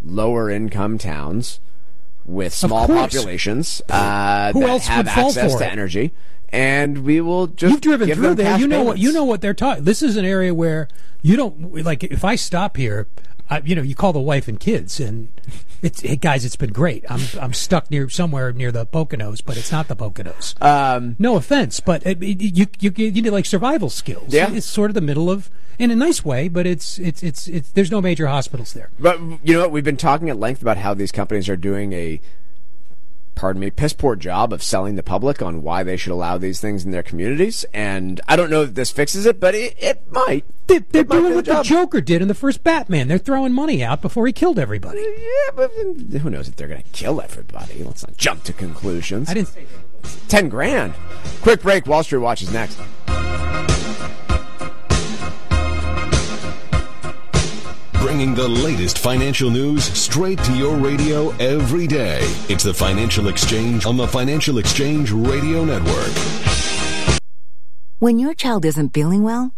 lower income towns with small populations that have access to energy, and we will just You've driven give through them there. cash You know payments. what they're talking. This is an area where you don't like. If I stop here, you call the wife and kids, and hey guys, it's been great. I'm stuck somewhere near the Poconos, but it's not the Poconos. No offense, but you need like survival skills. Yeah. It's sort of the middle of, in a nice way, but it's there's no major hospitals there. But you know what? We've been talking at length about how these companies are doing a, piss poor job of selling the public on why they should allow these things in their communities. And I don't know that this fixes it, but it might. They're doing what the Joker did in the first Batman. They're throwing money out before he killed everybody. Yeah, but who knows if they're going to kill everybody? Let's not jump to conclusions. I didn't say that. $10,000. Quick break. Wall Street Watch is next. Bringing the latest financial news straight to your radio every day. It's the Financial Exchange on the Financial Exchange Radio Network. When your child isn't feeling well,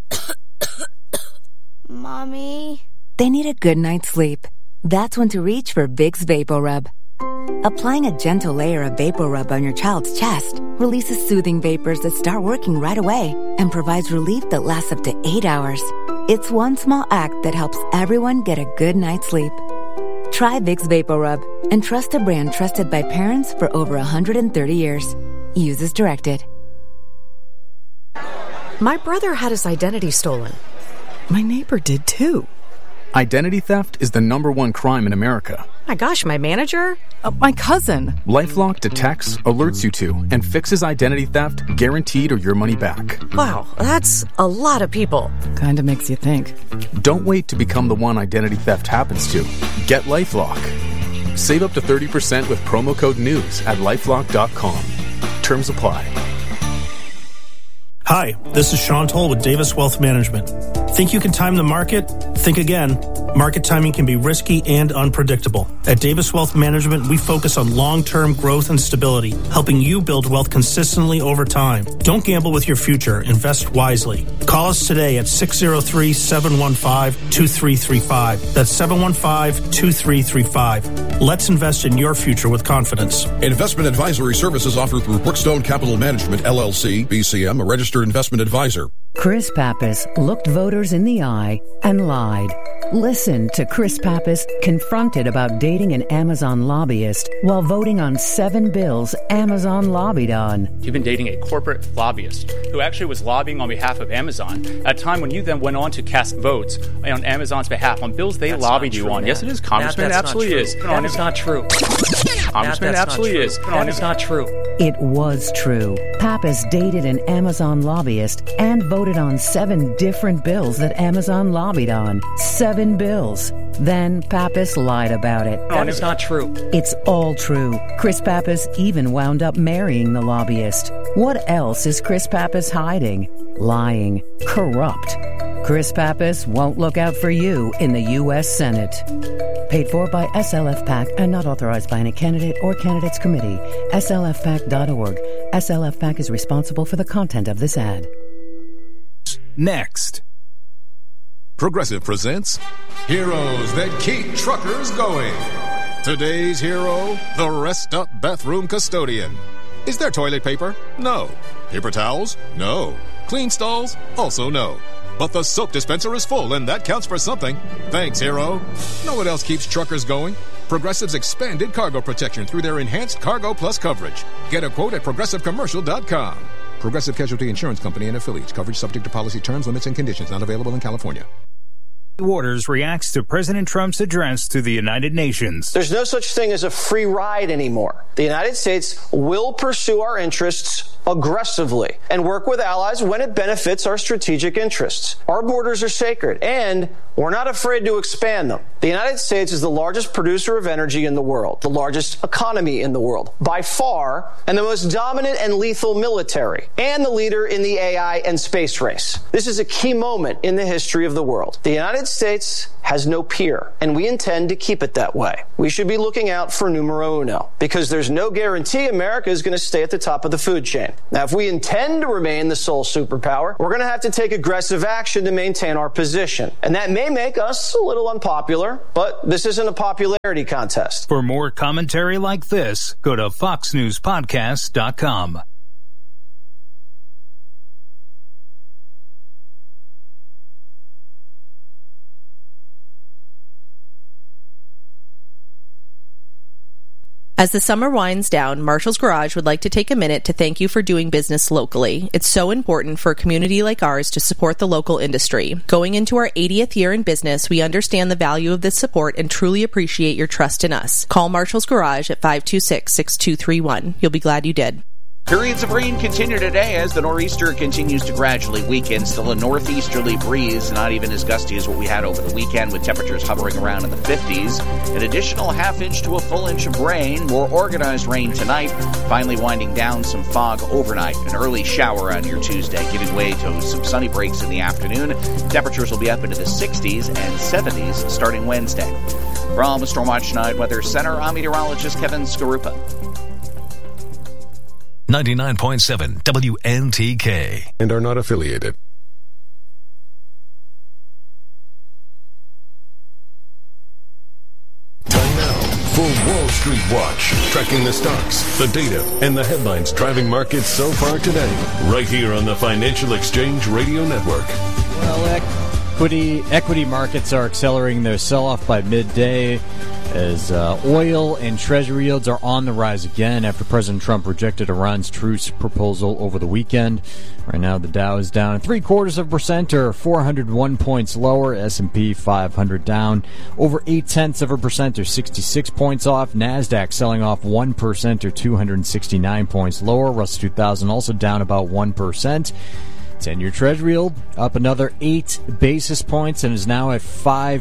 Mommy? They need a good night's sleep. That's when to reach for Vicks VapoRub. Applying a gentle layer of VapoRub on your child's chest releases soothing vapors that start working right away and provides relief that lasts up to 8 hours. It's one small act that helps everyone get a good night's sleep. Try Vicks VapoRub and trust a brand trusted by parents for over 130 years. Use as directed. My brother had his identity stolen. My neighbor did too. Identity theft is the #1 crime in America. My gosh, my manager? My cousin. LifeLock detects, alerts you to, and fixes identity theft guaranteed or your money back. Wow, that's a lot of people. Kinda makes you think. Don't wait to become the one identity theft happens to. Get LifeLock. Save up to 30% with promo code NEWS at LifeLock.com. Terms apply. Hi, this is Sean Toll with Davis Wealth Management. Think you can time the market? Think again. Market timing can be risky and unpredictable. At Davis Wealth Management, we focus on long-term growth and stability, helping you build wealth consistently over time. Don't gamble with your future. Invest wisely. Call us today at 603-715-2335. That's 715-2335. Let's invest in your future with confidence. Investment advisory services offered through Brookstone Capital Management, LLC, BCM, a registered investment advisor. Chris Pappas looked voters in the eye and lied. Listen to Chris Pappas confronted about dating an Amazon lobbyist while voting on 7 bills Amazon lobbied on. You've been dating a corporate lobbyist who actually was lobbying on behalf of Amazon at a time when you then went on to cast votes on Amazon's behalf on bills they lobbied you on. Yes, it is, Congressman. It absolutely is. That is not true. Congressman, it absolutely is. That is not true. It was true. Pappas dated an Amazon lobbyist and voted on 7 different bills that Amazon lobbied on. 7 bills. Then Pappas lied about it. That is not true. It's all true. Chris Pappas even wound up marrying the lobbyist. What else is Chris Pappas hiding? Lying. Corrupt. Chris Pappas won't look out for you in the U.S. Senate. Paid for by SLF PAC and not authorized by any candidate or candidates committee. SLFPAC.org. SLF PAC is responsible for the content of this ad. Next. Progressive presents Heroes That Keep Truckers Going. Today's hero, the Rest Up Bathroom Custodian. Is there toilet paper? No. Paper towels? No. Clean stalls? Also no. But the soap dispenser is full, and that counts for something. Thanks, hero. Know what else keeps truckers going? Progressive's expanded cargo protection through their enhanced Cargo Plus coverage. Get a quote at ProgressiveCommercial.com. Progressive Casualty Insurance Company and affiliates. Coverage subject to policy terms, limits, and conditions. Not available in California. Waters reacts to President Trump's address to the United Nations. There's no such thing as a free ride anymore. The United States will pursue our interests aggressively and work with allies when it benefits our strategic interests. Our borders are sacred, and we're not afraid to expand them. The United States is the largest producer of energy in the world, the largest economy in the world, by far, and the most dominant and lethal military, and the leader in the AI and space race. This is a key moment in the history of the world. The United States has no peer, and we intend to keep it that way. We should be looking out for numero uno, because there's no guarantee America is going to stay at the top of the food chain. Now, if we intend to remain the sole superpower, we're going to have to take aggressive action to maintain our position. And that may make us a little unpopular, but this isn't a popularity contest. For more commentary like this, go to foxnewspodcast.com. As the summer winds down, Marshall's Garage would like to take a minute to thank you for doing business locally. It's so important for a community like ours to support the local industry. Going into our 80th year in business, we understand the value of this support and truly appreciate your trust in us. Call Marshall's Garage at 526-6231. You'll be glad you did. Periods of rain continue today as the nor'easter continues to gradually weaken. Still a northeasterly breeze, not even as gusty as what we had over the weekend, with temperatures hovering around in the 50s. An additional half inch to a full inch of rain. More organized rain tonight. Finally winding down some fog overnight. An early shower on your Tuesday, giving way to some sunny breaks in the afternoon. Temperatures will be up into the 60s and 70s starting Wednesday. From the Stormwatch Night Weather Center, I'm meteorologist Kevin Skarupa. 99.7 WNTK. And are not affiliated. Time now for Wall Street Watch. Tracking the stocks, the data, and the headlines driving markets so far today. Right here on the Financial Exchange Radio Network. Well, equity markets are accelerating their sell-off by midday as oil and treasury yields are on the rise again after President Trump rejected Iran's truce proposal over the weekend. Right now, the Dow is down 0.75% or 401 points lower. S&P 500 down over 0.8% or 66 points off. NASDAQ selling off 1% or 269 points lower. Russell 2000 also down about 1%. 10-year Treasury yield up another 8 basis points and is now at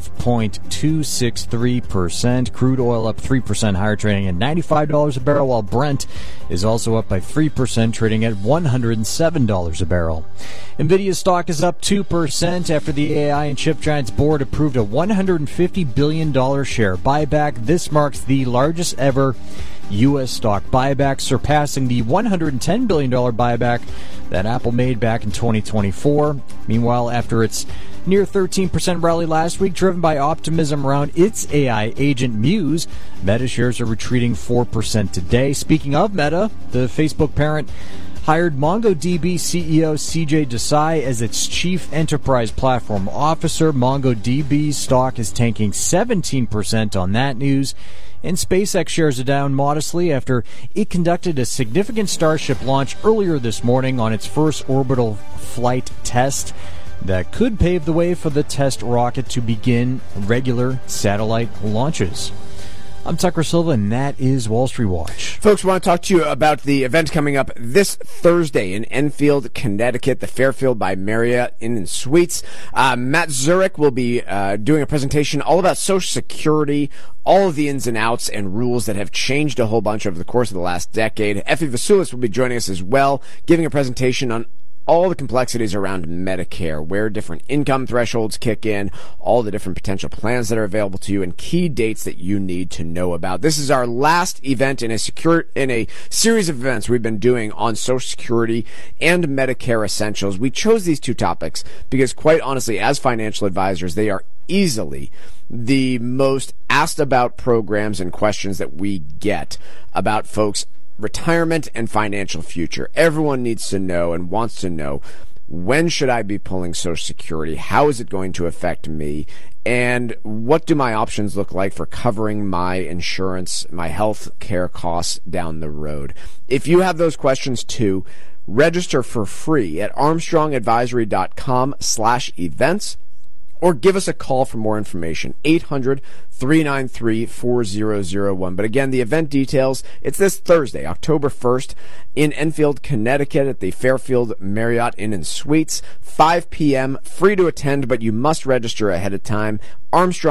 5.263%. Crude oil up 3% higher, trading at $95 a barrel, while Brent is also up by 3%, trading at $107 a barrel. NVIDIA stock is up 2% after the AI and chip giant's board approved a $150 billion share buyback. This marks the largest ever U.S. stock buyback, surpassing the $110 billion buyback that Apple made back in 2024. Meanwhile, after its near 13% rally last week, driven by optimism around its AI agent Muse, Meta shares are retreating 4% today. Speaking of Meta, the Facebook parent hired MongoDB CEO CJ Desai as its chief enterprise platform officer. MongoDB's stock is tanking 17% on that news. And SpaceX shares are down modestly after it conducted a significant Starship launch earlier this morning on its first orbital flight test that could pave the way for the test rocket to begin regular satellite launches. I'm Tucker Silva, and that is Wall Street Watch. Folks, I want to talk to you about the event coming up this Thursday in Enfield, Connecticut, the Fairfield by Marriott Inn and Suites. Matt Zurich will be doing a presentation all about Social Security, all of the ins and outs and rules that have changed a whole bunch over the course of the last decade. Effie Vasulis will be joining us as well, giving a presentation on all the complexities around Medicare, where different income thresholds kick in, all the different potential plans that are available to you, and key dates that you need to know about. This is our last event in a series of events we've been doing on Social Security and Medicare Essentials. We chose these two topics because, quite honestly, as financial advisors, they are easily the most asked about programs and questions that we get about folks' retirement and financial future. Everyone needs to know and wants to know, when should I be pulling Social Security? How is it going to affect me? And what do my options look like for covering my insurance, my health care costs down the road? If you have those questions too, register for free at armstrongadvisory.com/events. Or give us a call for more information, 800-393-4001. But again, the event details, it's this Thursday, October 1st, in Enfield, Connecticut at the Fairfield Marriott Inn and Suites, 5 p.m., free to attend, but you must register ahead of time,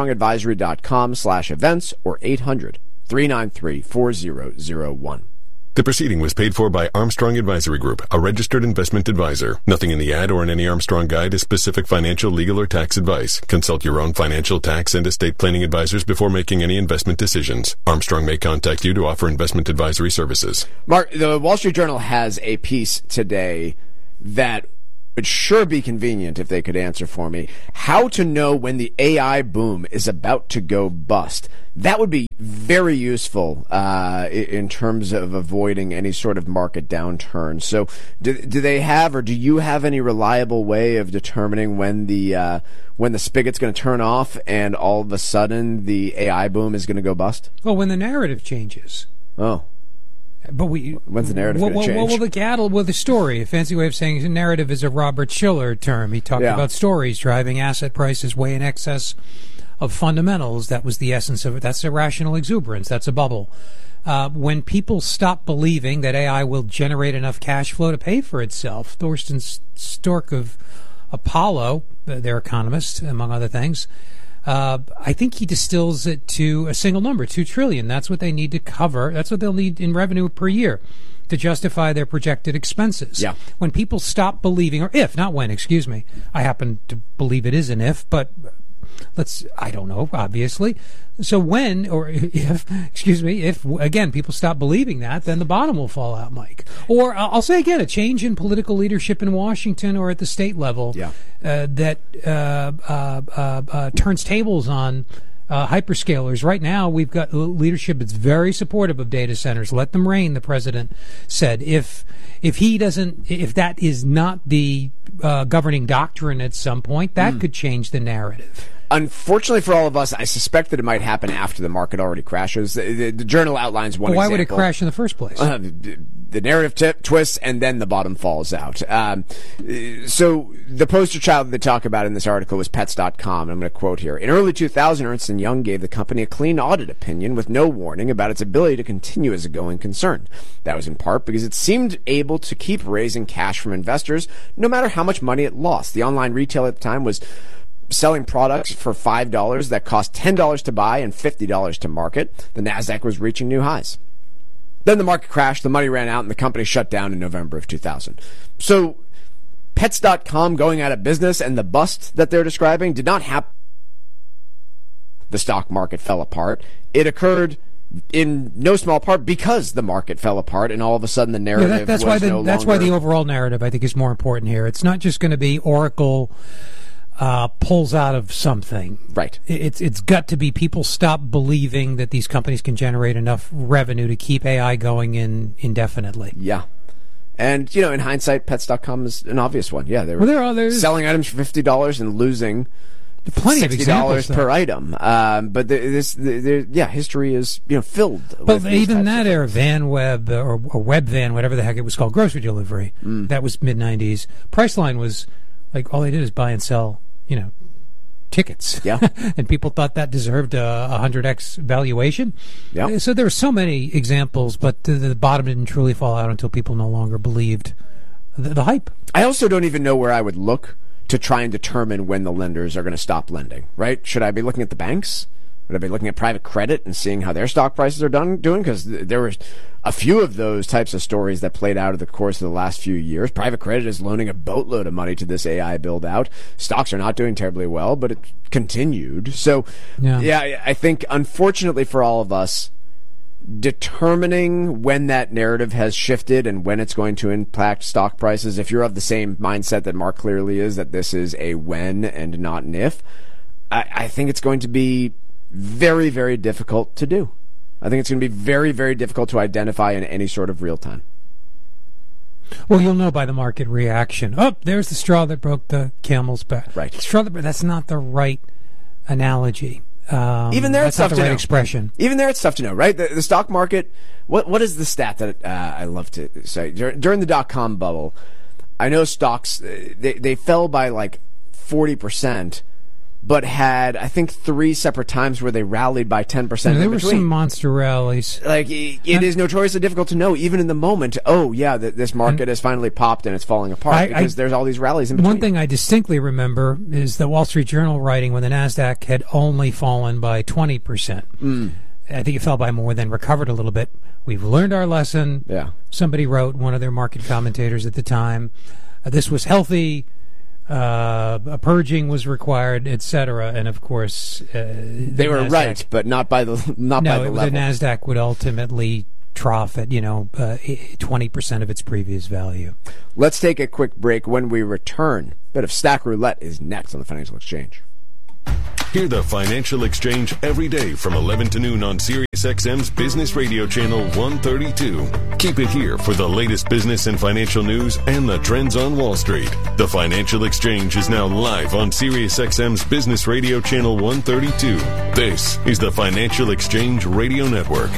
armstrongadvisory.com/events or 800-393-4001. The proceeding was paid for by Armstrong Advisory Group, a registered investment advisor. Nothing in the ad or in any Armstrong guide is specific financial, legal, or tax advice. Consult your own financial, tax, and estate planning advisors before making any investment decisions. Armstrong may contact you to offer investment advisory services. Mark, the Wall Street Journal has a piece today that would sure be convenient if they could answer for me. How to know when the AI boom is about to go bust. That would be very useful in terms of avoiding any sort of market downturn. So do they have, or do you have any reliable way of determining when the spigot's going to turn off and all of a sudden the AI boom is going to go bust? Well, when the narrative changes. Oh. But when's the narrative going to change? Well, the story, a fancy way of saying narrative is a Robert Shiller term. He talked about stories driving asset prices way in excess of fundamentals. That was the essence of it. That's irrational exuberance. That's a bubble. When people stop believing that AI will generate enough cash flow to pay for itself, Thorsten Stork of Apollo, their economist, among other things, I think he distills it to a single number, $2 trillion. That's what they need to cover. That's what they'll need in revenue per year to justify their projected expenses. Yeah. When people stop believing, or if, not when, excuse me. I happen to believe it is an if, but I don't know, obviously. So when, or if, if, again, people stop believing that, then the bottom will fall out, Mike. Or I'll say again, a change in political leadership in Washington or at the state level that turns tables on hyperscalers. Right now, we've got leadership that's very supportive of data centers. Let them reign, the president said. If that is not the governing doctrine at some point, that could change the narrative. Unfortunately for all of us, I suspect that it might happen after the market already crashes. The Journal outlines one example. Why would it crash in the first place? The narrative twists, and then the bottom falls out. So the poster child that they talk about in this article was Pets.com, and I'm going to quote here. In early 2000, Ernst & Young gave the company a clean audit opinion with no warning about its ability to continue as a going concern. That was in part because it seemed able to keep raising cash from investors no matter how much money it lost. The online retailer at the time was selling products for $5 that cost $10 to buy and $50 to market. The NASDAQ was reaching new highs. Then the market crashed, the money ran out, and the company shut down in November of 2000. So Pets.com going out of business and the bust that they're describing did not happen. The stock market fell apart. It occurred in no small part because the market fell apart, and all of a sudden the narrative that's why the overall narrative, I think, is more important here. It's not just going to be Oracle pulls out of something. Right. It's got to be people stop believing that these companies can generate enough revenue to keep AI going indefinitely. Yeah. And, in hindsight, Pets.com is an obvious one. Yeah, they were selling items for $50 and losing plenty of examples, per item. But history is filled. But even that era, VanWeb or WebVan, whatever the heck it was called, grocery delivery, that was mid-'90s. Priceline was like all they did is buy and sell tickets. Yeah. And people thought that deserved a 100x valuation. Yeah. So there were so many examples, but the bottom didn't truly fall out until people no longer believed the hype. I also don't even know where I would look to try and determine when the lenders are going to stop lending, right? Should I be looking at the banks? Would I be looking at private credit and seeing how their stock prices are doing? Because there were a few of those types of stories that played out over the course of the last few years. Private credit is loaning a boatload of money to this AI build-out. Stocks are not doing terribly well, but it continued. So, I think, unfortunately for all of us, determining when that narrative has shifted and when it's going to impact stock prices, if you're of the same mindset that Mark clearly is, that this is a when and not an if, I think it's going to be very, very difficult to do. I think it's going to be very, very difficult to identify in any sort of real time. Well, you'll know by the market reaction. Oh, there's the straw that broke the camel's back. Right. That's not the right analogy. Even there, it's tough to know. Expression. Even there, it's tough to know, right? The stock market. What is the stat that I love to say during the .com bubble? I know stocks they fell by like 40%. But had, I think, 3 separate times where they rallied by 10%. There were some monster rallies. Like, it is notoriously difficult to know, even in the moment, this market has finally popped and it's falling apart because there's all these rallies in between. One thing I distinctly remember is the Wall Street Journal writing when the NASDAQ had only fallen by 20%. I think it fell by more, then recovered a little bit. We've learned our lesson. Yeah. Somebody wrote, one of their market commentators at the time, this was healthy, a purging was required, etc. And of course, they were right, but not by the level. The NASDAQ would ultimately trough at 20% of its previous value. Let's take a quick break. When we return, a bit of Stack Roulette is next on the Financial Exchange. Hear the Financial Exchange every day from 11 to noon on SiriusXM's Business Radio Channel 132. Keep it here for the latest business and financial news and the trends on Wall Street. The Financial Exchange is now live on SiriusXM's Business Radio Channel 132. This is the Financial Exchange Radio Network.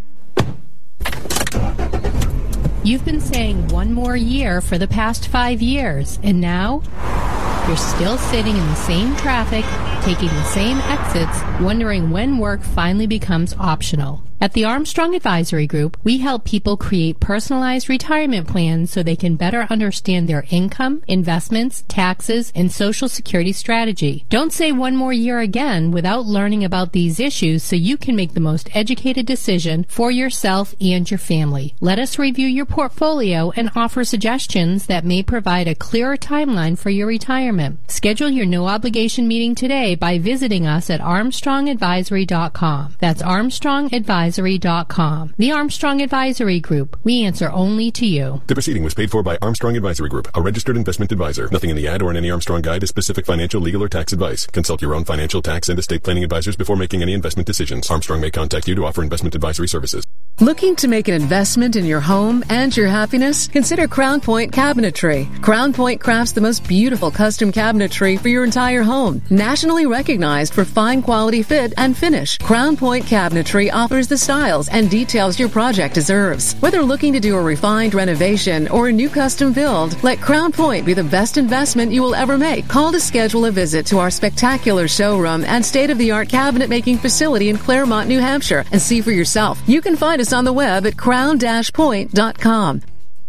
You've been saying one more year for the past 5 years, and now you're still sitting in the same traffic, taking the same exits, wondering when work finally becomes optional. At the Armstrong Advisory Group, we help people create personalized retirement plans so they can better understand their income, investments, taxes, and Social Security strategy. Don't say one more year again without learning about these issues so you can make the most educated decision for yourself and your family. Let us review your portfolio and offer suggestions that may provide a clearer timeline for your retirement. Schedule your no-obligation meeting today by visiting us at ArmstrongAdvisory.com. That's ArmstrongAdvisory.com. The Armstrong Advisory Group. We answer only to you. The proceeding was paid for by Armstrong Advisory Group, a registered investment advisor. Nothing in the ad or in any Armstrong guide is specific financial, legal, or tax advice. Consult your own financial, tax, and estate planning advisors before making any investment decisions. Armstrong may contact you to offer investment advisory services. Looking to make an investment in your home and your happiness? Consider Crown Point Cabinetry. Crown Point crafts the most beautiful custom cabinetry for your entire home. Nationally recognized for fine quality fit and finish, Crown Point Cabinetry offers the styles and details your project deserves. Whether looking to do a refined renovation or a new custom build, let Crown Point be the best investment you will ever make. Call to schedule a visit to our spectacular showroom and state-of-the-art cabinet-making facility in Claremont, New Hampshire, and see for yourself. You can find us on the web at crown-point.com.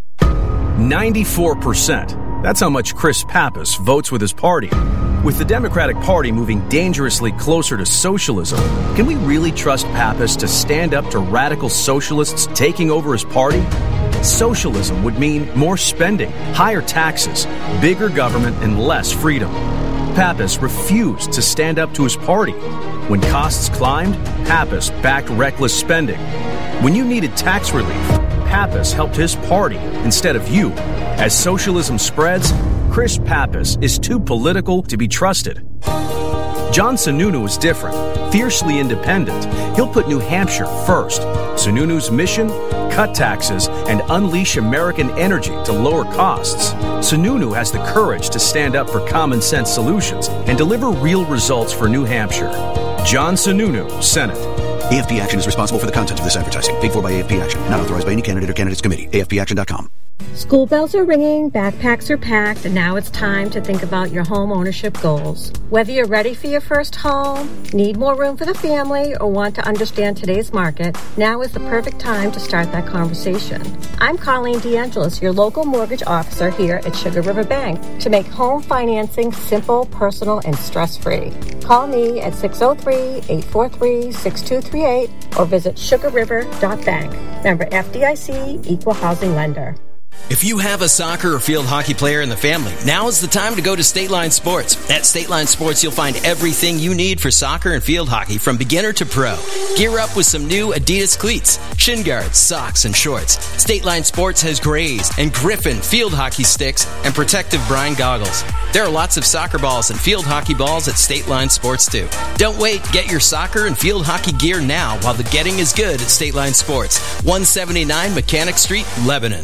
94%. That's how much Chris Pappas votes with his party. With the Democratic Party moving dangerously closer to socialism, can we really trust Pappas to stand up to radical socialists taking over his party? Socialism would mean more spending, higher taxes, bigger government, and less freedom. Pappas refused to stand up to his party. When costs climbed, Pappas backed reckless spending. When you needed tax relief, Pappas helped his party instead of you. As socialism spreads, Chris Pappas is too political to be trusted. John Sununu is different, fiercely independent. He'll put New Hampshire first. Sununu's mission? Cut taxes and unleash American energy to lower costs. Sununu has the courage to stand up for common sense solutions and deliver real results for New Hampshire. John Sununu, Senate. AFP Action is responsible for the content of this advertising. Paid for by AFP Action. Not authorized by any candidate or candidates committee. AFPAction.com. School bells are ringing, backpacks are packed, and now it's time to think about your home ownership goals. Whether you're ready for your first home, need more room for the family, or want to understand today's market, now is the perfect time to start that conversation. I'm Colleen DeAngelis, your local mortgage officer here at Sugar River Bank, to make home financing simple, personal, and stress-free. Call me at 603-843-6238 or visit sugarriver.bank. Member FDIC, Equal Housing Lender. If you have a soccer or field hockey player in the family, now is the time to go to State Line Sports. At State Line Sports, you'll find everything you need for soccer and field hockey from beginner to pro. Gear up with some new Adidas cleats, shin guards, socks, and shorts. State Line Sports has Grays and Griffin field hockey sticks and protective brine goggles. There are lots of soccer balls and field hockey balls at State Line Sports, too. Don't wait. Get your soccer and field hockey gear now while the getting is good at State Line Sports. 179 Mechanic Street, Lebanon.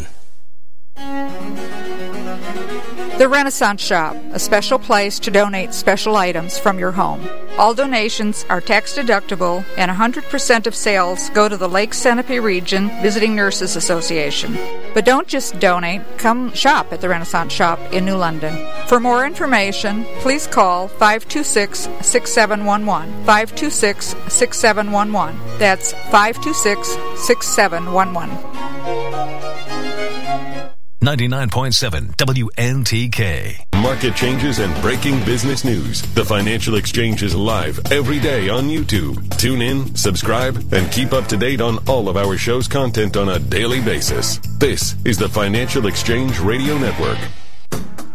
The Renaissance Shop, a special place to donate special items from your home. All donations are tax deductible and 100% of sales go to the Lake Sanipee Region Visiting Nurses Association. But don't just donate, come shop at the Renaissance Shop in New London. For more information, please call 526-6711. 526-6711. That's 526-6711. 99.7 WNTK. market changes and breaking business news. The Financial Exchange is live every day on YouTube. Tune in, subscribe, and keep up to date on all of our show's content on a daily basis. This is the Financial Exchange Radio Network.